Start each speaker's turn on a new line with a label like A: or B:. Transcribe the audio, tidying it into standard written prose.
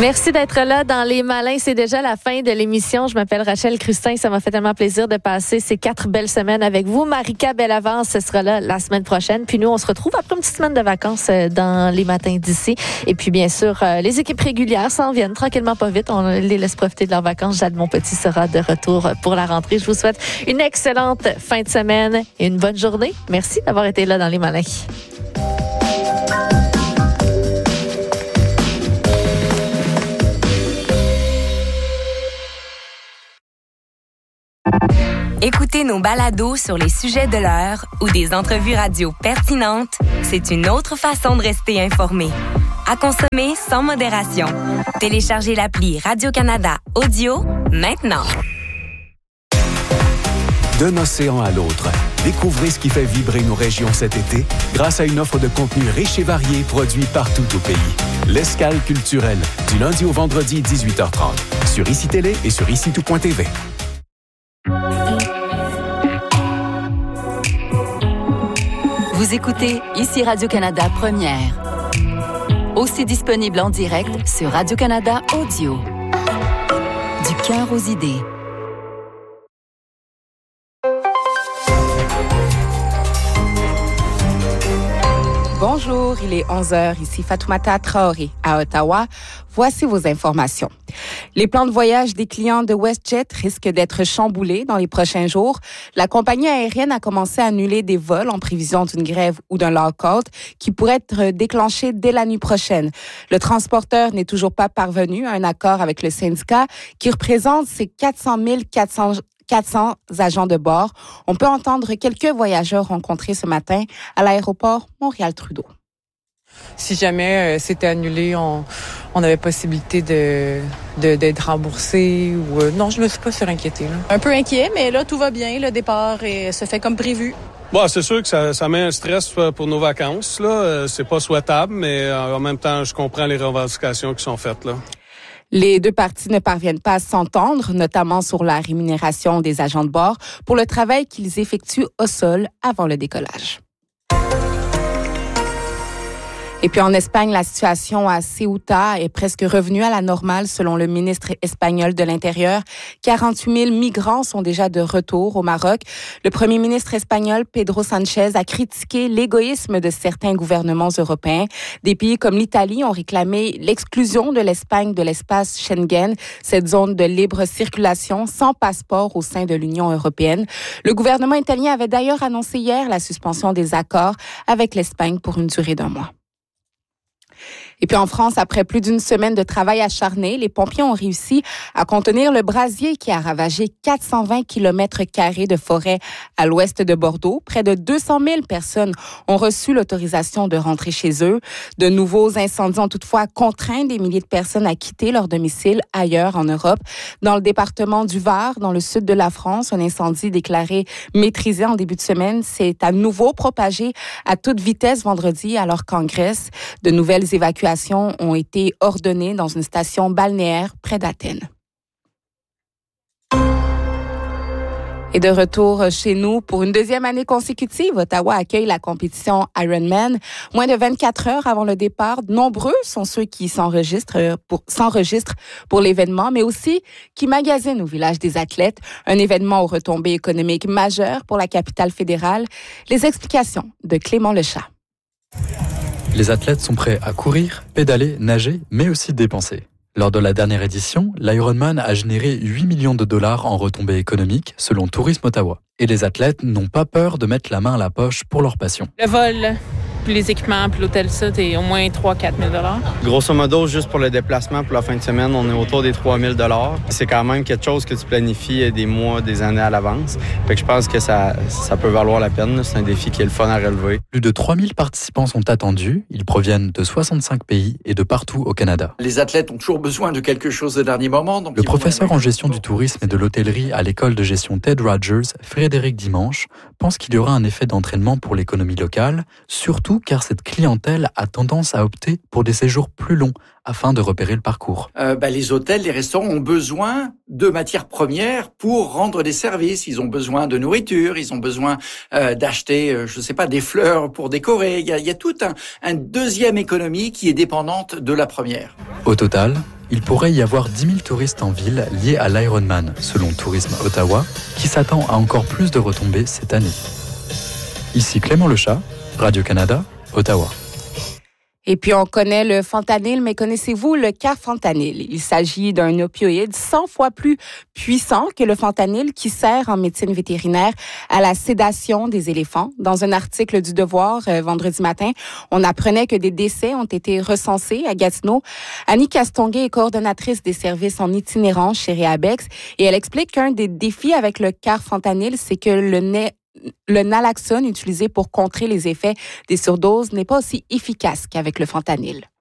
A: Merci d'être là dans Les Malins. C'est déjà la fin de l'émission. Je m'appelle Rachel Crustin. Ça m'a fait tellement plaisir de passer ces 4 belles semaines avec vous. Marika Bellavance, ce sera là la semaine prochaine. Puis nous, on se retrouve après une petite semaine de vacances dans les matins d'ici. Et puis, bien sûr, les équipes régulières s'en viennent tranquillement, pas vite. On les laisse profiter de leurs vacances. Jade Monpetit sera de retour pour la rentrée. Je vous souhaite une excellente fin de semaine et une bonne journée. Merci d'avoir été là dans Les Malins.
B: Écoutez nos balados sur les sujets de l'heure ou des entrevues radio pertinentes, c'est une autre façon de rester informé. À consommer sans modération. Téléchargez l'appli Radio-Canada Audio maintenant.
C: D'un océan à l'autre, découvrez ce qui fait vibrer nos régions cet été grâce à une offre de contenu riche et varié produit partout au pays. L'Escale culturelle, du lundi au vendredi 18h30, sur ICI Télé et sur ICITout.tv.
D: Vous écoutez ici Radio-Canada Première. Aussi disponible en direct sur Radio-Canada Audio. Du cœur aux idées.
E: Bonjour, il est 11h, ici Fatoumata Traoré à Ottawa. Voici vos informations. Les plans de voyage des clients de WestJet risquent d'être chamboulés dans les prochains jours. La compagnie aérienne a commencé à annuler des vols en prévision d'une grève ou d'un lock-out qui pourrait être déclenché dès la nuit prochaine. Le transporteur n'est toujours pas parvenu à un accord avec le syndicat qui représente ses 400 agents de bord. On peut entendre quelques voyageurs rencontrés ce matin à l'aéroport Montréal-Trudeau.
F: Si jamais c'était annulé, on avait possibilité d'être remboursé ou non, je me suis pas surinquiétée.
G: Un peu inquiet, mais là tout va bien, le départ se fait comme prévu.
H: Bon, c'est sûr que ça met un stress pour nos vacances là, c'est pas souhaitable, mais en même temps, je comprends les revendications qui sont faites là.
E: Les deux parties ne parviennent pas à s'entendre, notamment sur la rémunération des agents de bord pour le travail qu'ils effectuent au sol avant le décollage. Et puis en Espagne, la situation à Ceuta est presque revenue à la normale selon le ministre espagnol de l'Intérieur. 48 000 migrants sont déjà de retour au Maroc. Le premier ministre espagnol, Pedro Sánchez, a critiqué l'égoïsme de certains gouvernements européens. Des pays comme l'Italie ont réclamé l'exclusion de l'Espagne de l'espace Schengen, cette zone de libre circulation sans passeport au sein de l'Union européenne. Le gouvernement italien avait d'ailleurs annoncé hier la suspension des accords avec l'Espagne pour une durée d'1 mois. Et puis en France, après plus d'une semaine de travail acharné, les pompiers ont réussi à contenir le brasier qui a ravagé 420 km² de forêt à l'ouest de Bordeaux. Près de 200 000 personnes ont reçu l'autorisation de rentrer chez eux. De nouveaux incendies ont toutefois contraint des milliers de personnes à quitter leur domicile ailleurs en Europe. Dans le département du Var, dans le sud de la France, un incendie déclaré maîtrisé en début de semaine s'est à nouveau propagé à toute vitesse vendredi, alors qu'en Grèce, de nouvelles évacuations ont été ordonnées dans une station balnéaire près d'Athènes. Et de retour chez nous pour une deuxième année consécutive, Ottawa accueille la compétition Ironman. Moins de 24 heures avant le départ, nombreux sont ceux qui s'enregistrent pour l'événement, mais aussi qui magasinent au village des athlètes. Un événement aux retombées économiques majeures pour la capitale fédérale. Les explications de Clément Lechat.
I: Les athlètes sont prêts à courir, pédaler, nager, mais aussi dépenser. Lors de la dernière édition, l'Ironman a généré 8 millions de dollars en retombées économiques, selon Tourisme Ottawa. Et les athlètes n'ont pas peur de mettre la main à la poche pour leur passion.
F: Le vol, puis les équipements, puis l'hôtel, ça, c'est au moins 3-4 000 $.
J: Grosso modo, juste pour le déplacement pour la fin de semaine, on est autour des 3 000 $. C'est quand même quelque chose que tu planifies des mois, des années à l'avance. Fait que je pense que ça peut valoir la peine. C'est un défi qui est le fun à relever.
I: Plus de 3 000 participants sont attendus. Ils proviennent de 65 pays et de partout au Canada.
K: Les athlètes ont toujours besoin de quelque chose de dernier moment.
I: Donc le professeur en gestion du tourisme et de l'hôtellerie à l'école de gestion Ted Rogers, Frédéric Dimanche, pense qu'il y aura un effet d'entraînement pour l'économie locale, surtout car cette clientèle a tendance à opter pour des séjours plus longs afin de repérer le parcours.
K: Les hôtels, les restaurants ont besoin de matières premières pour rendre des services. Ils ont besoin de nourriture, ils ont besoin d'acheter, des fleurs pour décorer. Il y a toute une deuxième économie qui est dépendante de la première.
I: Au total, il pourrait y avoir 10 000 touristes en ville liés à l'Ironman, selon Tourisme Ottawa, qui s'attend à encore plus de retombées cette année. Ici Clément Lechat, Radio-Canada, Ottawa.
E: Et puis, on connaît le fentanyl, mais connaissez-vous le carfentanyl? Il s'agit d'un opioïde 100 fois plus puissant que le fentanyl qui sert en médecine vétérinaire à la sédation des éléphants. Dans un article du Devoir, vendredi matin, on apprenait que des décès ont été recensés à Gatineau. Annie Castonguay est coordonnatrice des services en itinérance chez Réabex et elle explique qu'un des défis avec le carfentanyl, c'est que le naloxone utilisé pour contrer les effets des surdoses n'est pas aussi efficace qu'avec le fentanyl.